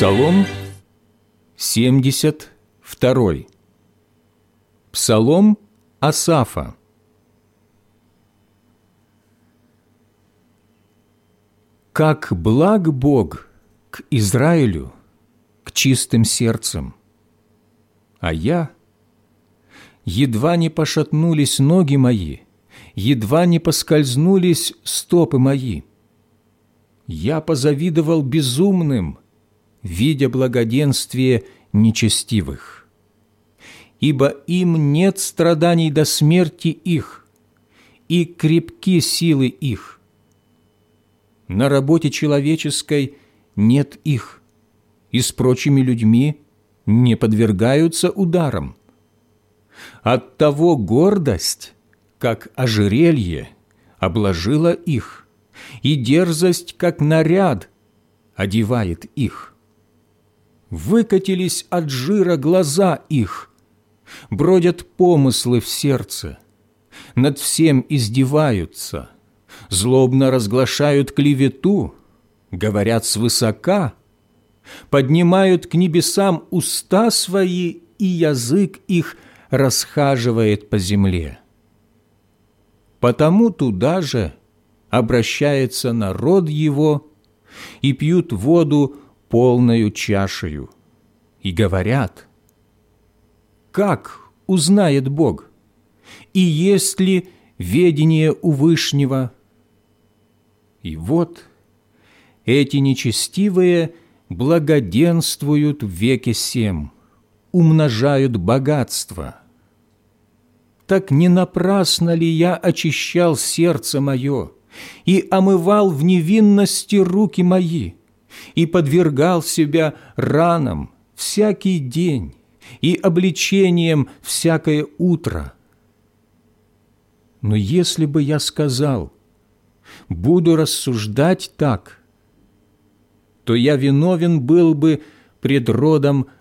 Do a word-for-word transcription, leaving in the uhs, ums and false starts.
Псалом семьдесят второй. Псалом Асафа. Как благ Бог к Израилю, к чистым сердцем, а я, едва не пошатнулись ноги мои, едва не поскользнулись стопы мои. Я позавидовал безумным, видя благоденствие нечестивых. Ибо им нет страданий до смерти их, и крепки силы их. На работе человеческой нет их, и с прочими людьми не подвергаются ударам. Оттого гордость, как ожерелье, обложила их, и дерзость, как наряд, одевает их. Выкатились от жира глаза их, бродят помыслы в сердце, над всем издеваются, злобно разглашают клевету, говорят свысока, поднимают к небесам уста свои, и язык их расхаживает по земле. Потому туда же обращается народ его и пьют воду полною чашею, и говорят: как узнает Бог, и есть ли ведение у Вышнего? И вот эти нечестивые благоденствуют в веке сем, умножают богатство. Так не напрасно ли я очищал сердце мое и омывал в невинности руки мои, и подвергал себя ранам всякий день и обличением всякое утро? Но если бы я сказал: буду рассуждать так, то я виновен был бы пред родом